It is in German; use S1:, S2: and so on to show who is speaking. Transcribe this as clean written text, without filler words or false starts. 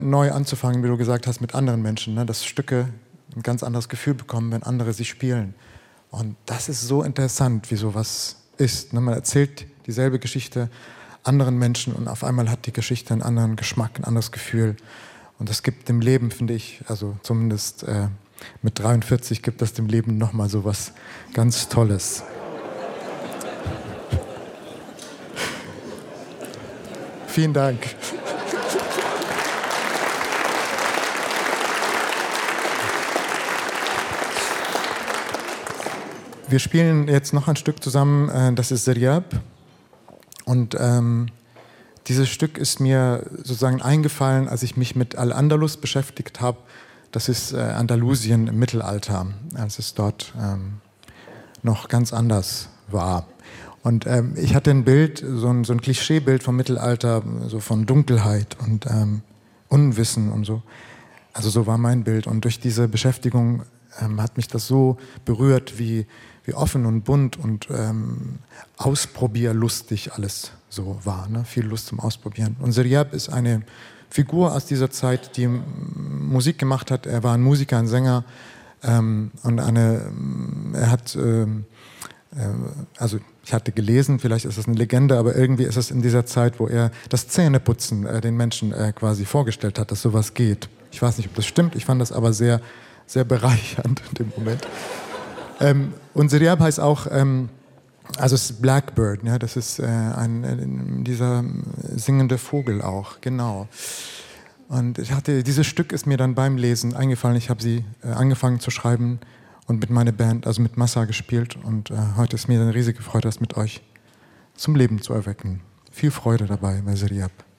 S1: neu anzufangen, wie du gesagt hast, mit anderen Menschen, ne? Dass Stücke ein ganz anderes Gefühl bekommen, wenn andere sie spielen. Und das ist so interessant, wie sowas ist. Ne? Man erzählt dieselbe Geschichte anderen Menschen und auf einmal hat die Geschichte einen anderen Geschmack, ein anderes Gefühl. Und das gibt dem Leben, finde ich, also zumindest mit 43 gibt das dem Leben nochmal so was ganz Tolles. Vielen Dank. Wir spielen jetzt noch ein Stück zusammen, das ist Seryab. Und dieses Stück ist mir sozusagen eingefallen, als ich mich mit Al-Andalus beschäftigt habe. Das ist Andalusien im Mittelalter, als es dort noch ganz anders war. Und ich hatte ein Bild, so ein Klischeebild vom Mittelalter, so von Dunkelheit und Unwissen und so. Also so war mein Bild. Und durch diese Beschäftigung hat mich das so berührt, wie offen und bunt und ausprobierlustig alles so war. Ne? Viel Lust zum Ausprobieren. Und Seryab ist eine Figur aus dieser Zeit, die Musik gemacht hat. Er war ein Musiker, ein Sänger und er hat, also ich hatte gelesen, vielleicht ist das eine Legende, aber irgendwie ist es in dieser Zeit, wo er das Zähneputzen den Menschen quasi vorgestellt hat, dass sowas geht. Ich weiß nicht, ob das stimmt, ich fand das aber sehr, sehr bereichernd in dem Moment. Und Seryab heißt auch, also es ist Blackbird, ja, das ist dieser singende Vogel auch, genau. Und dieses Stück ist mir dann beim Lesen eingefallen, ich habe sie angefangen zu schreiben und mit meiner Band, also mit Massa gespielt und heute ist mir eine riesige Freude, das mit euch zum Leben zu erwecken. Viel Freude dabei bei Seryab.